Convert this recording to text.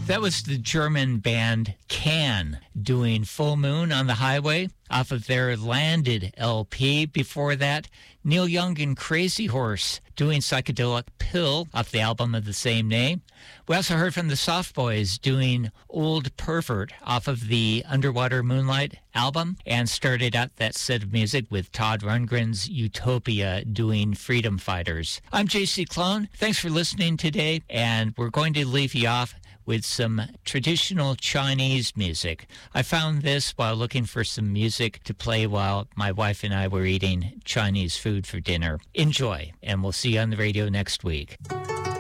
That was the German band Can doing Full Moon on the Highway off of their Landed LP. Before that, Neil Young and Crazy Horse doing Psychedelic Pill off the album of the same name. We also heard from the Soft Boys doing Old Pervert off of the Underwater Moonlight album, and started out that set of music with Todd Rundgren's Utopia doing Freedom Fighters. I'm JC Clone. Thanks for listening today, and we're going to leave you off with some traditional Chinese music. I found this while looking for some music to play while my wife and I were eating Chinese food for dinner. Enjoy, and we'll see you on the radio next week.